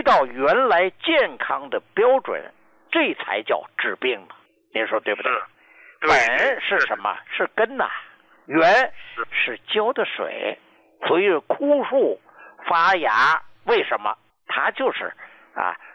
到原来健康的标准，这才叫治病嘛。您说对不对？本是什么？是根呐，源是浇的水。所以枯树发芽，为什么？它就是